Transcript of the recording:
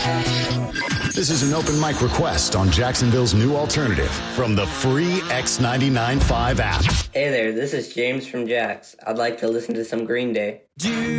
This is an open mic request on Jacksonville's new alternative from the free X99.5 app. Hey there, this is James from Jax. I'd like to listen to some Green Day.